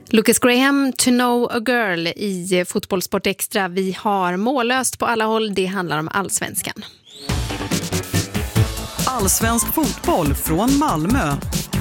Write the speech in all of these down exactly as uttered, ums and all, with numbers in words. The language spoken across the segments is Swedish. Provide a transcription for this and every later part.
Lucas Graham, To Know a Girl i Fotbollssport Extra. Vi har mållöst på alla håll. Det handlar om allsvenskan. Allsvensk fotboll från Malmö.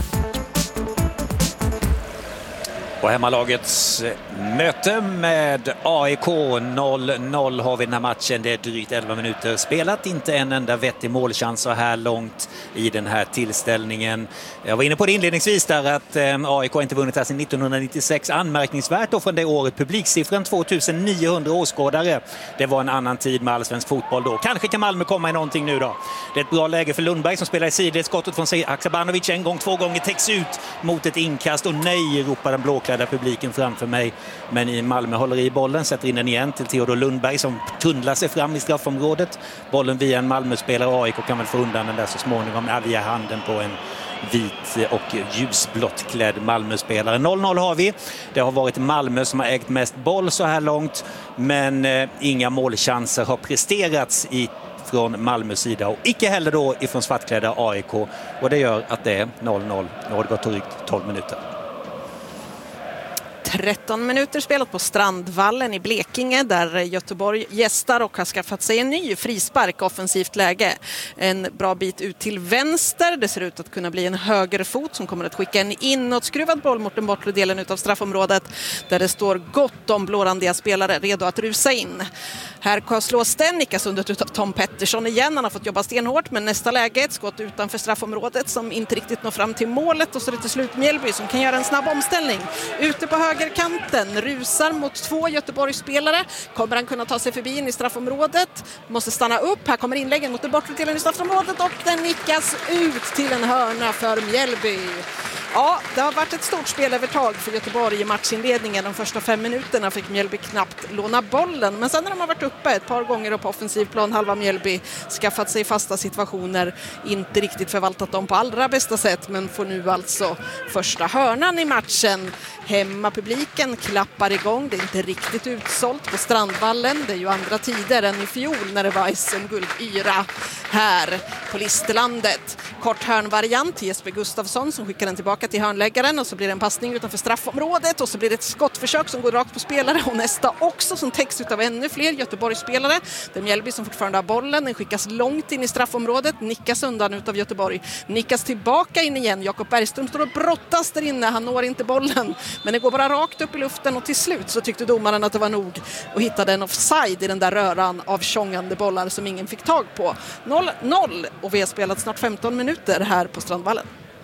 Och hemmalagets möte med A I K noll noll har vi den här matchen. Det är drygt elva minuter spelat. Inte en enda vettig målchans så här långt i den här tillställningen. Jag var inne på det inledningsvis där att A I K inte vunnit här sedan nittonhundranittiosex. Anmärkningsvärt då från det året. Publiksiffran tjugoniohundra åskådare. Det var en annan tid med allsvensk fotboll då. Kanske kan Malmö komma i någonting nu då. Det är ett bra läge för Lundberg som spelar i sidled. Skottet från Haksabanovic en gång, två gånger täcks ut mot ett inkast. Och nej, ropar den blåklädda publiken framför mig. Men i Malmö håller i bollen, sätter in den igen till Theodor Lundberg som tunnlar sig fram i straffområdet. Bollen via en Malmö-spelare. A I K kan väl få undan den där så småningom via handen på en vit och ljusblått klädd Malmö-spelare. noll noll har vi. Det har varit Malmö som har ägt mest boll så här långt, men eh, inga målchanser har presterats i från Malmös sida och icke heller då ifrån svartklädda A I K, och det gör att det är noll noll. Nu har det gått drygt tolv minuter. tretton minuter spelat på Strandvallen i Blekinge där Göteborg gästar och har skaffat sig en ny frispark, offensivt läge. En bra bit ut till vänster. Det ser ut att kunna bli en högerfot som kommer att skicka en inåtskruvad boll mot den bortre delen av straffområdet där det står gott om blårandiga spelare redo att rusa in. Här slås den, nickas under av Tom Pettersson igen. Han har fått jobba stenhårt, men nästa läge ett skott utanför straffområdet som inte riktigt når fram till målet, och så är det till slut Mjällby som kan göra en snabb omställning. Ute på högerkanten, rusar mot två Göteborgsspelare. Kommer han kunna ta sig förbi in i straffområdet? Måste stanna upp. Här kommer inläggen mot den bortre delen i straffområdet och den nickas ut till en hörna för Mjällby. Ja, det har varit ett stort spelövertag för Göteborg i matchinledningen. De första fem minuterna fick Mjällby knappt låna bollen. Men sen när de har varit uppe ett par gånger på offensiv plan, halva Mjällby, skaffat sig fasta situationer, inte riktigt förvaltat dem på allra bästa sätt, men får nu alltså första hörnan i matchen. Hemmapubliken klappar igång. Det är inte riktigt utsålt på Strandvallen. Det är ju andra tider än i fjol när det var S M-guld-yra här på Listerlandet. Kort hörnvariant till Jesper Gustafsson som skickar den tillbaka till hörnläggaren, och så blir det en passning utanför straffområdet och så blir det ett skottförsök som går rakt på spelare, och nästa också som täcks av ännu fler Göteborgsspelare. Det är Mjällby som fortfarande har bollen. Den skickas långt in i straffområdet, nickas undan utav Göteborg, nickas tillbaka in igen. Jakob Bergström står och brottas där inne. Han når inte bollen, men det går bara rakt upp i luften, och till slut så tyckte domaren att det var nog och hittade en offside i den där röran av tjongande bollar som ingen fick tag på. noll noll, och vi har spelat snart femton minuter här på Strandvallen.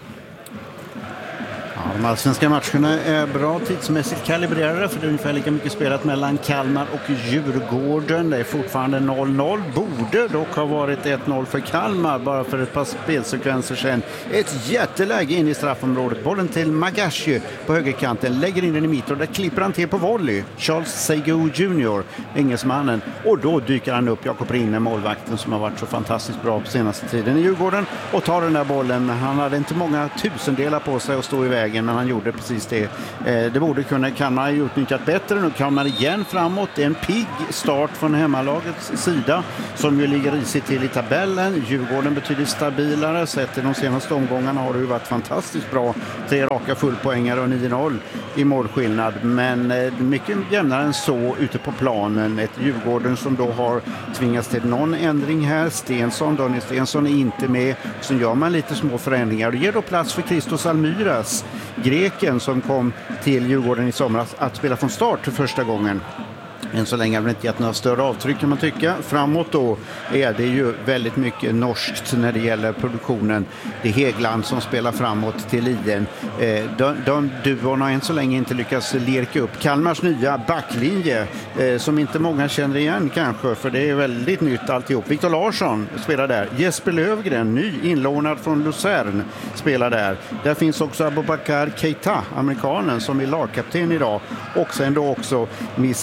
Ja, de allsvenska matcherna är bra tidsmässigt kalibrerade, för det är ungefär lika mycket spelat mellan Kalmar och Djurgården. Det är fortfarande noll noll. Borde dock ha varit ett noll för Kalmar bara för ett par spelsekvenser sedan. Ett jätteläge in i straffområdet. Bollen till Magashi på högerkanten. Lägger in den i mitten och där klipper han till på volley. Charles Seigo junior, engelsmannen. Och då dyker han upp, Jakob Rinne, målvakten som har varit så fantastiskt bra på senaste tiden i Djurgården, och tar den där bollen. Han hade inte många tusendelar på sig att stå i vägen, men han gjorde precis det. Eh, det borde kunna Kalmar ha utnyttjat bättre. Nu kan man igen framåt. Det är en pigg start från hemmalagets sida som ju ligger risigt till i tabellen. Djurgården betydligt stabilare. Sett i de senaste omgångarna har det ju varit fantastiskt bra. Tre raka fullpoängare och nio noll i målskillnad. Men eh, mycket jämnare än så ute på planen. Ett Djurgården som då har tvingats till någon ändring här. Stensson, Daniel Stensson är inte med. Så gör man lite små förändringar. Det ger då plats för Christos Almyras, greken som kom till Djurgården i somras, att spela från start för första gången. Än så länge har det inte gett några större avtryck kan man tycka. Framåt då är det ju väldigt mycket norskt när det gäller produktionen. Det är Hegland som spelar framåt till Liden. Eh, de, de duorna har än så länge inte lyckats lirka upp Kalmars nya backlinje eh, som inte många känner igen kanske, för det är väldigt nytt alltihop. Viktor Larsson spelar där. Jesper Lövgren, ny inlånad från Luzern, spelar där. Där finns också Abubakar Keita, amerikanen, som är lagkapten idag. Och sen då också Miska Y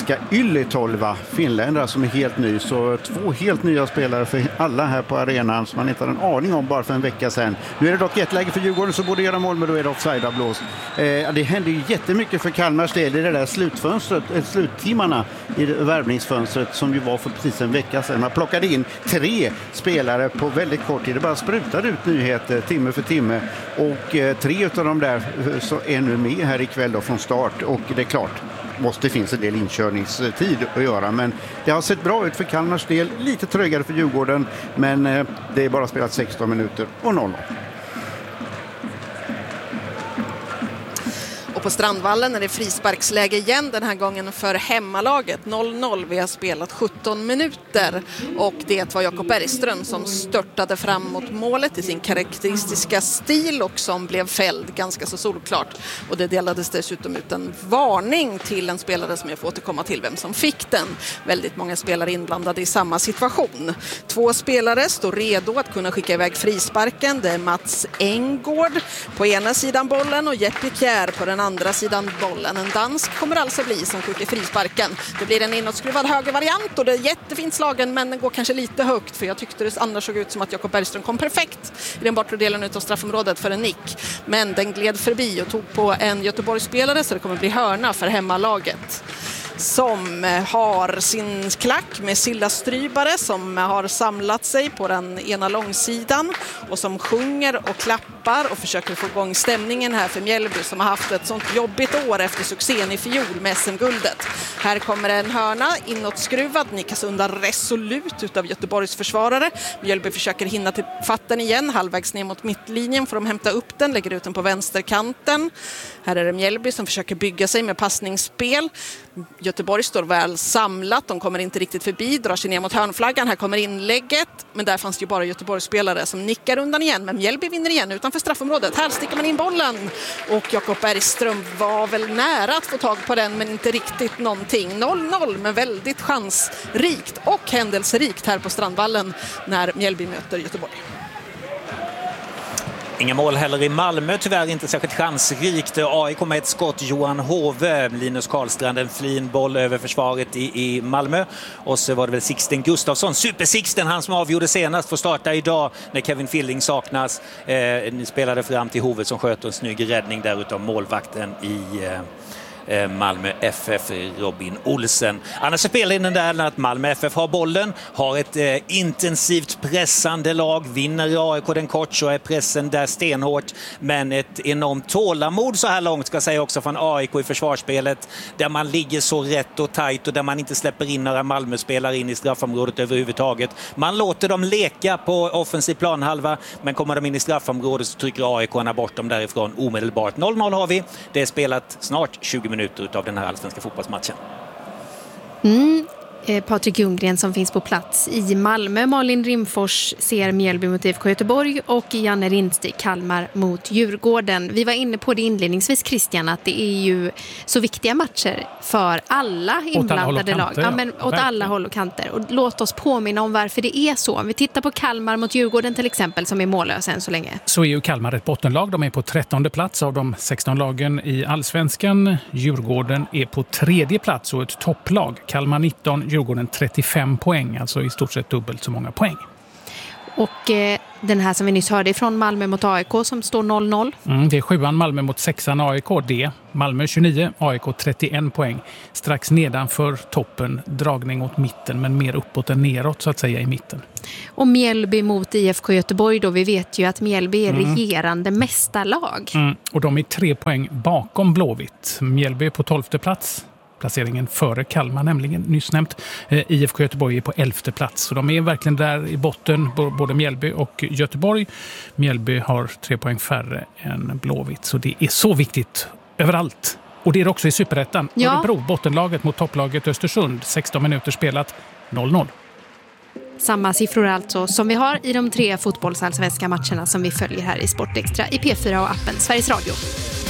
Yli-Tolva, finländare som är helt ny. Så två helt nya spelare för alla här på arenan som man inte hade en aning om bara för en vecka sedan. Nu är det dock ett läge för Djurgården så borde göra mål, men då är det offside-blås. Eh, det hände ju jättemycket för Kalmars del i det där slutfönstret, äh, sluttimmarna i värvningsfönstret som ju var för precis en vecka sedan. Man plockade in tre spelare på väldigt kort tid. Det bara sprutade ut nyheter timme för timme. Och eh, tre av dem där så är nu med här ikväll då från start. Och det är klart, måste finnas en del inkörningstid att göra. Men det har sett bra ut för Kalmars del. Lite trögare för Djurgården. Men eh, det är bara spelat sexton minuter och noll noll. Och på Strandvallen är det frisparksläge igen den här gången för hemmalaget. noll noll, vi har spelat sjutton minuter och det var Jakob Bergström som störtade fram mot målet i sin karaktäristiska stil och som blev fälld ganska så solklart. Och det delades dessutom ut en varning till en spelare som jag får återkomma till vem som fick den. Väldigt många spelare inblandade i samma situation. Två spelare står redo att kunna skicka iväg frisparken. Det är Mats Engård på ena sidan bollen och Jeppe Kjær på den andra sidan bollen. En dansk kommer alltså bli som skickar frisparken. Det blir en inåtskruvad högervariant och det är jättefint slagen, men den går kanske lite högt, för jag tyckte det annars såg ut som att Jakob Bergström kom perfekt i den bortre delen av straffområdet för en nick. Men den gled förbi och tog på en Göteborgsspelare, så det kommer bli hörna för hemmalaget. Som har sin klack med Silla Strybare som har samlat sig på den ena långsidan och som sjunger och klappar och försöker få igång stämningen här för Mjällby som har haft ett sånt jobbigt år efter succén i fjol med S M-guldet. Här kommer en hörna inåtskruvad, nickas undan resolut utav Göteborgs försvarare. Mjällby försöker hinna till fatten igen, halvvägs ner mot mittlinjen för de hämta upp den, lägger ut den på vänsterkanten. Här är det Mjällby som försöker bygga sig med passningsspel. Göteborg står väl samlat, de kommer inte riktigt förbi, drar sig ner mot hörnflaggan, här kommer inlägget, men där fanns det ju bara Göteborgs spelare som nickar undan igen, men Mjällby vinner igen utanför straffområdet. Här sticker man in bollen och Jakob Bergström var väl nära att få tag på den, men inte riktigt någonting. noll noll, men väldigt chansrikt och händelserikt här på Strandvallen när Mjällby möter Göteborg. Inga mål heller i Malmö, tyvärr inte särskilt chansrikt. A I K med ett skott, Johan Hove, Linus Karlstrand, en fin boll över försvaret i, i Malmö. Och så var det väl Sixten Gustafsson, Super Sixten, han som avgjorde senast, får starta idag när Kevin Filling saknas. Eh, ni spelade fram till Hove som sköt en snygg räddning där utav målvakten i... Eh, Malmö F F, Robin Olsen. Annars spelar in den där att Malmö F F har bollen, har ett eh, intensivt pressande lag, vinner A I K den kort så är pressen där stenhårt, men ett enormt tålamod så här långt ska jag säga också från A I K i försvarsspelet, där man ligger så rätt och tajt och där man inte släpper in några Malmö-spelare in i straffområdet överhuvudtaget. Man låter dem leka på offensiv planhalva, men kommer de in i straffområdet så trycker A I K bort dem därifrån omedelbart. noll noll har vi, det är spelat snart tjugo minuter av den här allsvenska fotbollsmatchen. Mm. Eh, Patrik Ljunggren som finns på plats i Malmö. Malin Rimfors ser Mjällby mot I F K Göteborg och Janne Rindstig Kalmar mot Djurgården. Vi var inne på det inledningsvis, Christian, att det är ju så viktiga matcher för alla inblandade lag. Ja, men åt alla håll och kanter. Och låt oss påminna om varför det är så. Om vi tittar på Kalmar mot Djurgården till exempel, som är mållös än så länge. Så är ju Kalmar ett bottenlag. De är på trettonde plats av de sexton lagen i Allsvenskan. Djurgården är på tredje plats och ett topplag. Kalmar nitton, Djurgården trettiofem poäng, alltså i stort sett dubbelt så många poäng. Och eh, den här som vi nyss hörde från Malmö mot A I K som står noll noll. Mm, det är sjuan Malmö mot sexan A I K. Det Malmö tjugonio, A I K trettioen poäng. Strax nedanför toppen, dragning åt mitten, men mer uppåt än neråt så att säga i mitten. Och Mjällby mot I F K Göteborg då, vi vet ju att Mjällby är mm. regerande mästarlag. Mm, och de är tre poäng bakom Blåvitt. Mjällby är på tolfte plats. Placeringen före Kalmar, nämligen nyss nämnt. I F K Göteborg är på elfte plats. Så de är verkligen där i botten, både Mjällby och Göteborg. Mjällby har tre poäng färre än Blåvitt. Så det är så viktigt överallt. Och det är också i Superettan. Ja. Örebro, bottenlaget mot topplaget Östersund. sexton minuter spelat, noll noll. Samma siffror alltså som vi har i de tre fotbollsallsvenska matcherna som vi följer här i Sportextra i P fyra och appen Sveriges Radio.